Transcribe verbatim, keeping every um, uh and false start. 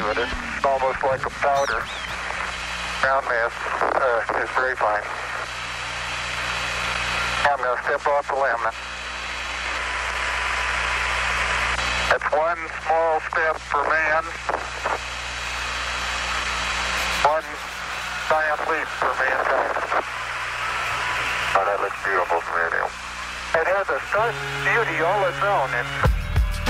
it. It's almost like a powder. Ground mass uh, is very fine. I'm going to step off the limb. That's one small step for man, one giant leap for mankind. Oh, that looks beautiful from radio. It has a stark beauty all its own. It's